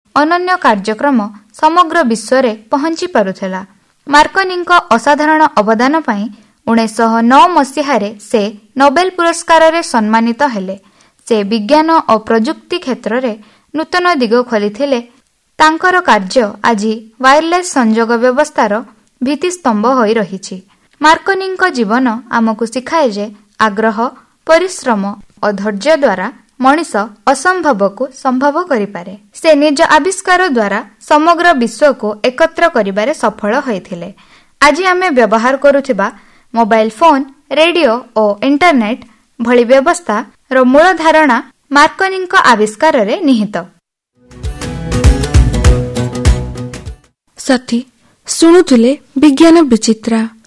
ଅନନ୍ୟ କାର୍ଯ୍ୟକ୍ରମ ସମଗ୍ର ବିଶ୍ୱରେ ପହଞ୍ଚି ପାରୁଥିଲା। ମାର୍କୋନିଙ୍କ ଅସାଧାରଣ ଅବଦାନ ପାଇଁ 1909 ମସିହାରେ ସେ ନୋବେଲ ପୁରସ୍କାରରେ ସମ୍ମାନିତ ହେଲେ। ସେ ବିଜ୍ଞାନ ଓ ପ୍ରଯୁକ୍ତି କ୍ଷେତ୍ରରେ ନୂତନ ଦିଗ ଖୋଲିଥିଲେ। ତାଙ୍କର କାର୍ଯ୍ୟ ଆଜି ୱାୟରଲେସ୍ ସଂଯୋଗ ବ୍ୟବସ୍ଥାର ଭିତ୍ତିସ୍ତମ୍ଭ ହୋଇ ରହିଛି। ମାର୍କୋନିଙ୍କ ଜୀବନ ଆମକୁ ଶିଖାଏ ଯେ ଆଗ୍ରହ, ପରିଶ୍ରମ ଓ ଧୈର୍ଯ୍ୟ ଦ୍ୱାରା ମଣିଷ ଅସମ୍ଭବକୁ ସମ୍ଭବ କରିପାରେ। ସେ ନିଜ ଆବିଷ୍କାର ଦ୍ୱାରା ସମଗ୍ର ବିଶ୍ୱକୁ ଏକତ୍ର କରିବାରେ ସଫଳ ହୋଇଥିଲେ। ଆଜି ଆମେ ବ୍ୟବହାର କରୁଥିବା ମୋବାଇଲ ଫୋନ, ରେଡିଓ ଓ ଇଣ୍ଟରନେଟ୍ ଭଳି ବ୍ୟବସ୍ଥାର ମୂଳ ଧାରଣା ମାର୍କୋନିଙ୍କ ଆବିଷ୍କାରରେ ନିହିତ। ସାଥୀ ଶୁଣୁଥିଲେ ବିଜ୍ଞାନ ବିଚିତ୍ରା।